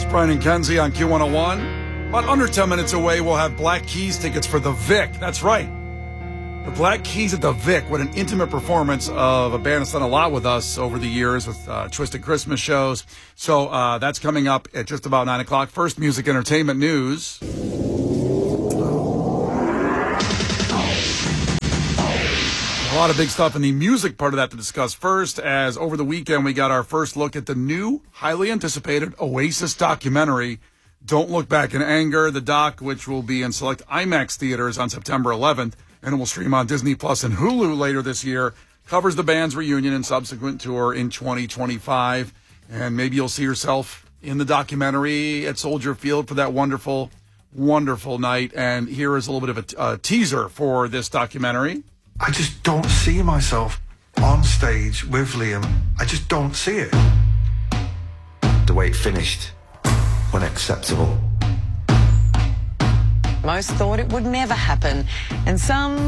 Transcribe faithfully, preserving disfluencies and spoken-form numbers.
Brian and Kenzie on Q one oh one. About under ten minutes away, we'll have Black Keys tickets for the Vic. That's right. The Black Keys at the Vic. What an intimate performance of a band that's done a lot with us over the years with uh, Twisted Christmas shows. So uh, that's coming up at just about nine o'clock. First, music entertainment news. A lot of big stuff in the music part of that to discuss first, as over the weekend we got our first look at the new, highly anticipated Oasis documentary, Don't Look Back in Anger. The doc, which will be in select IMAX theaters on September eleventh, and it will stream on Disney Plus and Hulu later this year, covers the band's reunion and subsequent tour in twenty twenty-five. And maybe you'll see yourself in the documentary at Soldier Field for that wonderful, wonderful night. And here is a little bit of a, a teaser for this documentary. I just don't see myself on stage with Liam. I just don't see it. The way it finished, unacceptable. Most thought it would never happen, and some